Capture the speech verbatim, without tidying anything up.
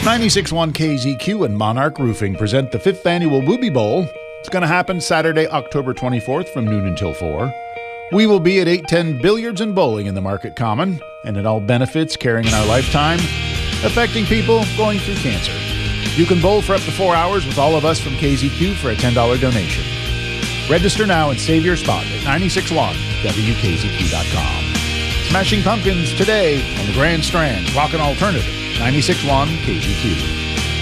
ninety-six point one K Z Q and Monarch Roofing present the fifth annual Booby Bowl. It's going to happen Saturday, October twenty-fourth from noon until four. We will be at eight ten Billiards and Bowling in the Market Common, and it all benefits Caring in Our Lifetime, affecting people going through cancer. You can bowl for up to four hours with all of us from K Z Q for a ten dollars donation. Register now and save your spot at ninety-six point one W K Z Q dot com. Smashing Pumpkins today on the Grand Strand, Rock and Alternative, ninety-six point one K Z Q.